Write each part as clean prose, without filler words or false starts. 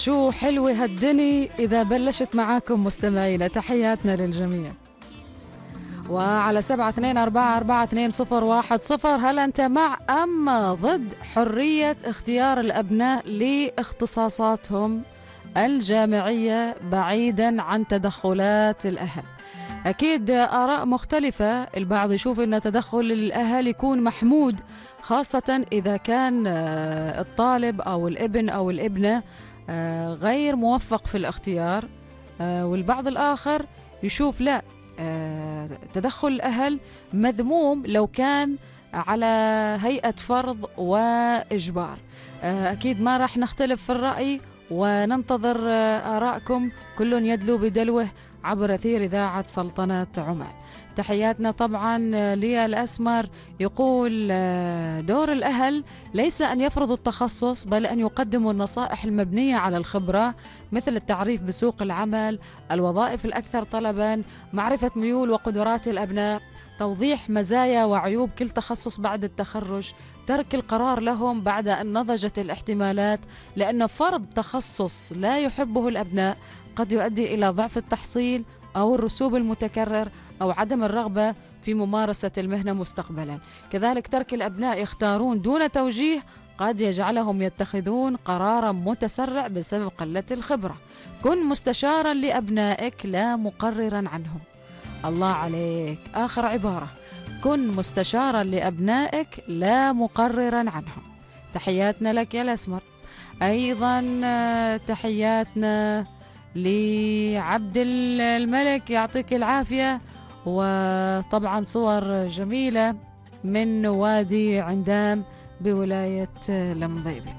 شو حلوة هالدني إذا بلشت معاكم مستمعينا، تحياتنا للجميع. وعلى 72442010، هل أنت مع أم ضد حرية اختيار الأبناء لاختصاصاتهم الجامعية بعيدا عن تدخلات الأهل؟ أكيد آراء مختلفة. البعض يشوف أن تدخل الأهل يكون محمود، خاصة إذا كان الطالب أو الابن أو الابنة غير موفق في الاختيار. والبعض الآخر يشوف لا، تدخل الأهل مذموم لو كان على هيئة فرض وإجبار. أكيد ما راح نختلف في الرأي، وننتظر آراءكم، كل يدلو بدلوه عبر أثير إذاعة سلطنة عمان. تحياتنا طبعا ليا الأسمر، يقول دور الأهل ليس أن يفرضوا التخصص، بل أن يقدموا النصائح المبنية على الخبرة، مثل التعريف بسوق العمل، الوظائف الأكثر طلبا، معرفة ميول وقدرات الأبناء، توضيح مزايا وعيوب كل تخصص بعد التخرج، ترك القرار لهم بعد أن نضجت الاحتمالات، لأن فرض تخصص لا يحبه الأبناء قد يؤدي إلى ضعف التحصيل أو الرسوب المتكرر أو عدم الرغبة في ممارسة المهنة مستقبلا. كذلك ترك الأبناء يختارون دون توجيه قد يجعلهم يتخذون قرارا متسرع بسبب قلة الخبرة. كن مستشارا لأبنائك لا مقررا عنهم. الله عليك، آخر عبارة، كن مستشارا لأبنائك لا مقررا عنهم. تحياتنا لك يا الأسمر. أيضا تحياتنا لعبد الملك، يعطيك العافية. وطبعا صور جميلة من وادي عندام بولاية المضيبي.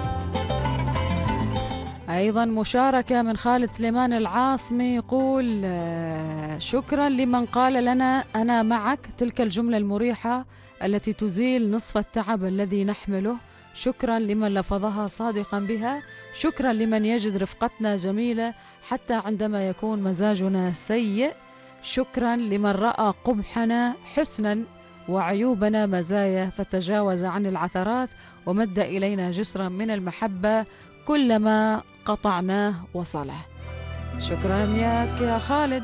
أيضا مشاركة من خالد سليمان العاصمي، يقول شكرا لمن قال لنا أنا معك، تلك الجملة المريحة التي تزيل نصف التعب الذي نحمله. شكرا لمن لفظها صادقا بها. شكرا لمن يجد رفقتنا جميلة حتى عندما يكون مزاجنا سيء. شكرا لمن رأى قبحنا حسنا وعيوبنا مزايا، فتجاوز عن العثرات ومد إلينا جسرا من المحبة كلما قطعناه وصله. شكرا يا خالد،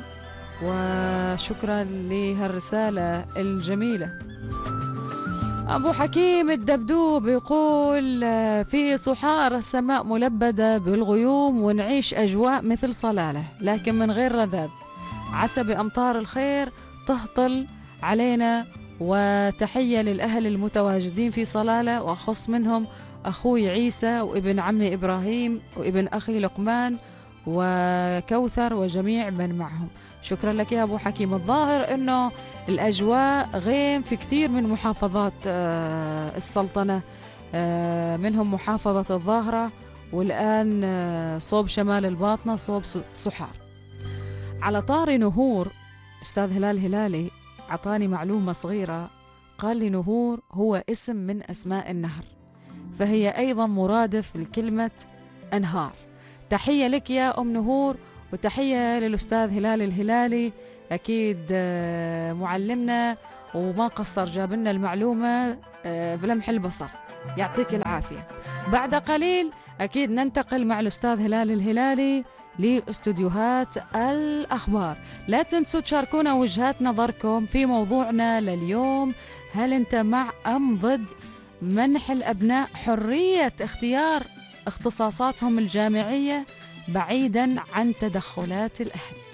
وشكرا لهالرسالة الجميلة. أبو حكيم الدبدوب يقول في صحار السماء ملبدة بالغيوم، ونعيش أجواء مثل صلالة لكن من غير رذاذ، عسى بأمطار الخير تهطل علينا. وتحية للأهل المتواجدين في صلالة، وأخص منهم أخوي عيسى وابن عمي إبراهيم وابن أخي لقمان وكوثر وجميع من معهم. شكرا لك يا أبو حكيم. الظاهر أنه الأجواء غيم في كثير من محافظات السلطنة، منهم محافظة الظاهرة، والآن صوب شمال الباطنة، صوب صحار. على طاري نهور، أستاذ هلال هلالي عطاني معلومة صغيرة، قال لي نهور هو اسم من أسماء النهر، فهي أيضا مرادف لكلمة أنهار. تحية لك يا أم نهور، وتحية للأستاذ هلال الهلالي، أكيد معلمنا وما قصر، جاب لنا المعلومة بلمح البصر. يعطيك العافية. بعد قليل أكيد ننتقل مع الأستاذ هلال الهلالي لاستوديوهات الأخبار. لا تنسوا تشاركونا وجهات نظركم في موضوعنا لليوم. هل أنت مع أم ضد منح الأبناء حرية اختيار اختصاصاتهم الجامعية بعيدا عن تدخلات الأهل؟